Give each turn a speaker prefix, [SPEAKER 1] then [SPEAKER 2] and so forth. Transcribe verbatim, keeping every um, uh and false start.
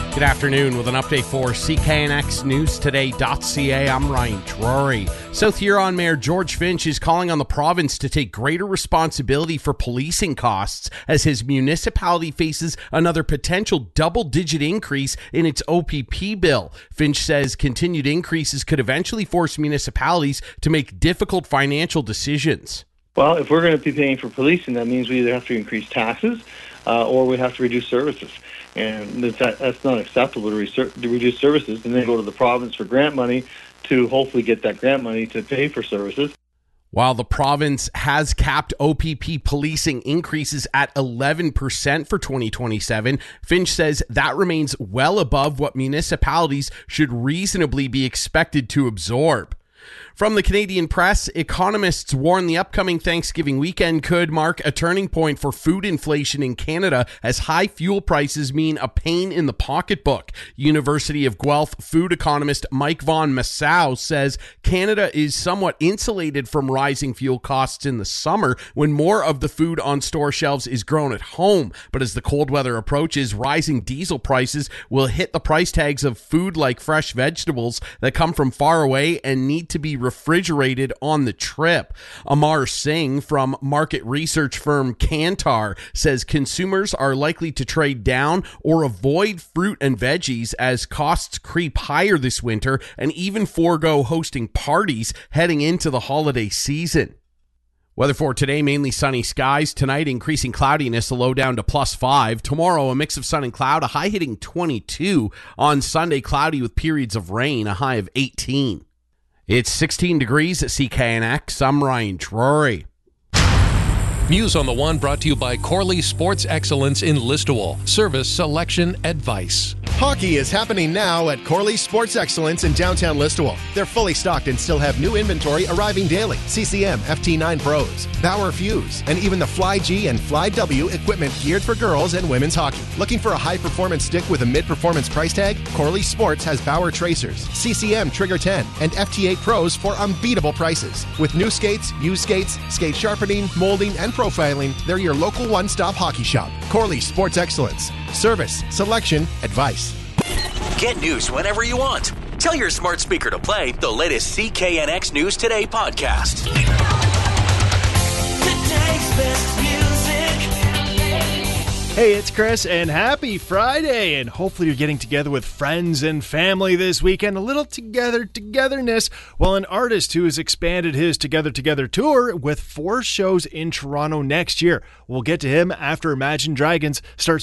[SPEAKER 1] Good afternoon with an update for C K N X News Today dot C A. I'm Ryan Drury. South Huron Mayor George Finch is calling on the province to take greater responsibility for policing costs as his municipality faces another potential double-digit increase in its O P P bill. Finch says continued increases could eventually force municipalities to make difficult financial decisions.
[SPEAKER 2] Well, if we're going to be paying for policing, that means we either have to increase taxes uh, or we have to reduce services. And that's, that's not acceptable to, reser- to reduce services and then go to the province for grant money to hopefully get that grant money to pay for services.
[SPEAKER 1] While the province has capped O P P policing increases at eleven percent for twenty twenty-seven, Finch says that remains well above what municipalities should reasonably be expected to absorb. From the Canadian Press, economists warn the upcoming Thanksgiving weekend could mark a turning point for food inflation in Canada as high fuel prices mean a pain in the pocketbook. University of Guelph food economist Mike Von Massow says Canada is somewhat insulated from rising fuel costs in the summer when more of the food on store shelves is grown at home. But as the cold weather approaches, rising diesel prices will hit the price tags of food like fresh vegetables that come from far away and need to be refrigerated on the trip. Amar Singh from market research firm Kantar says consumers are likely to trade down or avoid fruit and veggies as costs creep higher this winter and even forego hosting parties heading into the holiday season. Weather for today, mainly sunny skies. Tonight, increasing cloudiness, a low down to plus five. Tomorrow, a mix of sun and cloud, a high hitting twenty-two. On Sunday, cloudy with periods of rain, a high of eighteen. It's sixteen degrees at C K N X. I'm Ryan Drury.
[SPEAKER 3] News on the One brought to you by Corley Sports Excellence in Listowel. Service, selection, advice.
[SPEAKER 4] Hockey is happening now at Corley Sports Excellence in downtown Listowel. They're fully stocked and still have new inventory arriving daily. C C M F T nine Pros, Bauer Fuse, and even the Fly G and Fly W equipment geared for girls and women's hockey. Looking for a high-performance stick with a mid-performance price tag? Corley Sports has Bauer Tracers, C C M Trigger ten, and F T eight Pros for unbeatable prices. With new skates, used skates, skate sharpening, molding, and profiling, they're your local one-stop hockey shop. Corley Sports Excellence. Service, selection, advice.
[SPEAKER 5] Get news whenever you want. Tell your smart speaker to play the latest C K N X News Today podcast.
[SPEAKER 6] Today's best music.
[SPEAKER 7] Hey, it's Chris, and happy Friday, and hopefully you're getting together with friends and family this weekend. A little together togetherness. Well, an artist who has expanded his Together Together tour with four shows in Toronto next year. We'll get to him after Imagine Dragons starts